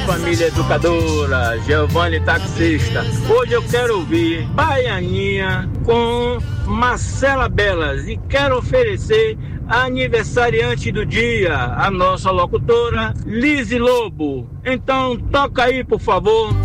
família educadora, Giovanni Taxista. Hoje eu quero ouvir Baianinha com Marcela Belas e quero oferecer a aniversariante do dia, a nossa locutora Lise Lobo. Então toca aí, por favor.